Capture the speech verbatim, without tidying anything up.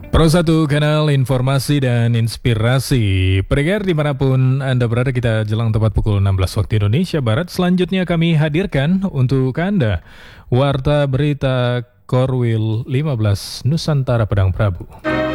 Pro satu kanal informasi dan inspirasi. Pendengar dimanapun Anda berada, kita jelang tepat pukul enam belas waktu Indonesia Barat. Selanjutnya kami hadirkan untuk Anda Warta Berita Korwil lima belas Nusantara Padang Prabu.